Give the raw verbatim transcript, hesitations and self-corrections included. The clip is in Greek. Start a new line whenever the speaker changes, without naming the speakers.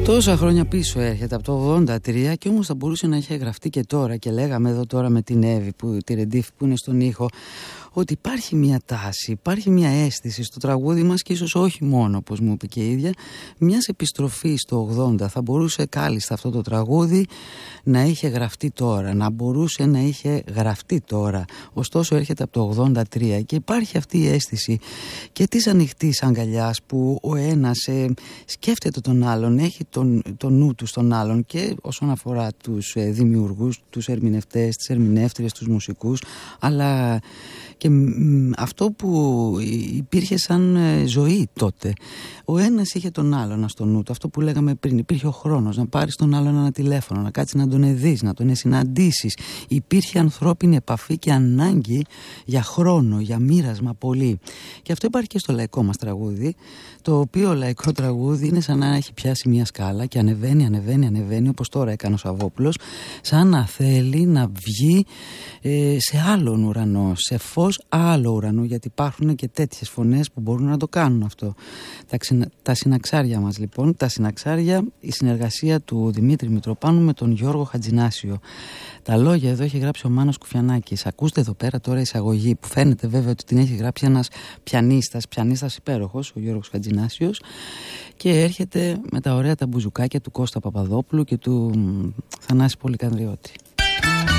Τόσα χρόνια πίσω έρχεται, από το ογδόντα τρία, και όμως θα μπορούσε να είχε γραφτεί και τώρα. Και λέγαμε εδώ τώρα με την Εύη, που, τη Ρεντίφη που είναι στον ήχο, ότι υπάρχει μια τάση, υπάρχει μια αίσθηση στο τραγούδι μας, και ίσως όχι μόνο, όπως μου είπε και η ίδια, μιας επιστροφής στο ογδόντα. Θα μπορούσε κάλλιστα αυτό το τραγούδι να είχε γραφτεί τώρα, να μπορούσε να είχε γραφτεί τώρα. Ωστόσο έρχεται από το ογδόντα τρία και υπάρχει αυτή η αίσθηση και της ανοιχτής αγκαλιάς, που ο ένας ε, σκέφτεται τον άλλον, έχει τον, τον νου του στον άλλον, και όσον αφορά τους ε, δημιουργούς, τους ερμηνευτές, τις ερμηνεύτριες, τους μουσικούς, αλλά και μ, αυτό που υπήρχε σαν ε, ζωή τότε. Ο ένας είχε τον άλλον στο νου του, αυτό που λέγαμε πριν, υπήρχε ο χρόνος να πάρεις τον άλλον ένα τηλέφωνο, να κάτσεις να τον δεις, να τον συναντήσεις. Υπήρχε ανθρώπινη επαφή και ανάγκη για χρόνο, για μοίρασμα πολύ. Και αυτό υπάρχει και στο λαϊκό μας τραγούδι, το οποίο λαϊκό τραγούδι είναι σαν να έχει πιάσει μια σκάλα και ανεβαίνει, ανεβαίνει, ανεβαίνει, όπως τώρα έκανε ο Σαββόπουλος, σαν να θέλει να βγει ε, σε άλλον ουρανό, σε φως άλλο ουρανό, γιατί υπάρχουν και τέτοιες φωνές που μπορούν να το κάνουν αυτό. Τα, ξυνα, τα συναξάρια μας λοιπόν, τα συναξάρια, η συνεργασία του Δημήτρη Μητροπάνου με τον Γιώργο Χατζηνάσιο. Τα λόγια εδώ έχει γράψει ο Μάνος Κουφιανάκης. Ακούστε εδώ πέρα τώρα εισαγωγή, που φαίνεται βέβαια ότι την έχει γράψει ένας πιανίστας, πιανίστας υπέροχος, ο Γιώργος Χατζηνάσιος, και έρχεται με τα ωραία τα μπουζουκάκια του Κώστα Παπαδόπουλου και του Θανάση Πολυκανδριώτη.